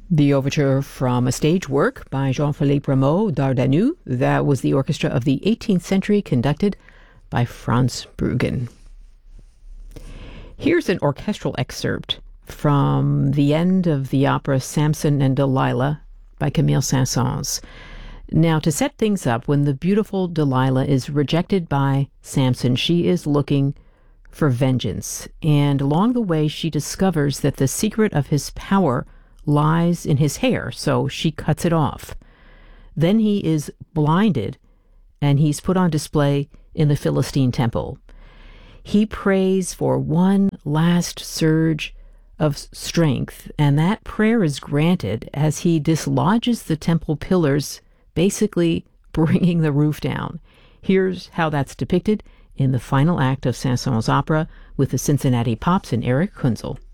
The overture from a stage work by Jean-Philippe Rameau Dardanu. That was the orchestra of the 18th century conducted by Franz Bruggen. Here's an orchestral excerpt from the end of the opera Samson and Delilah by Camille Saint-Saëns. Now, to set things up, when the beautiful Delilah is rejected by Samson, she is looking for vengeance. And along the way, she discovers that the secret of his power lies in his hair, so she cuts it off. Then he is blinded, and he's put on display in the Philistine temple. He prays for one last surge of strength, and that prayer is granted as he dislodges the temple pillars, basically bringing the roof down. Here's how that's depicted in the final act of Saint-Saëns' opera with the Cincinnati Pops and Eric Kunzel.